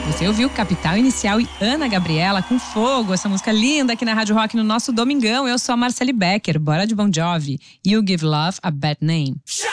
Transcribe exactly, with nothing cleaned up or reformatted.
Você ouviu Capital Inicial e Ana Gabriela com Fogo, essa música linda aqui na Rádio Rock no nosso domingão. Eu sou a Marcele Becker, bora de Bon Jovi. You Give Love a Bad Name.